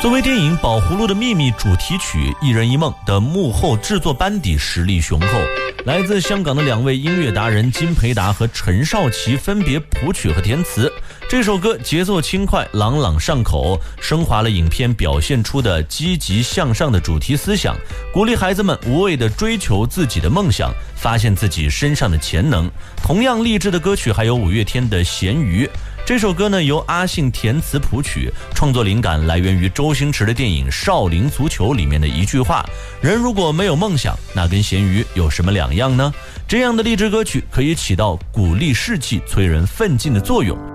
作为电影《宝葫芦的秘密》主题曲《一人一梦》的幕后制作班底实力雄厚，来自香港的2位音乐达人金培达和陈少琪分别谱曲和填词。这首歌节奏轻快，朗朗上口，升华了影片表现出的积极向上的主题思想，鼓励孩子们无畏地追求自己的梦想，发现自己身上的潜能。同样励志的歌曲还有五月天的《咸鱼》。这首歌呢由阿信填词谱曲，创作灵感来源于周星驰的电影《少林足球》里面的一句话：人如果没有梦想，那跟咸鱼有什么两样呢？这样的励志歌曲可以起到鼓励士气、催人奋进的作用。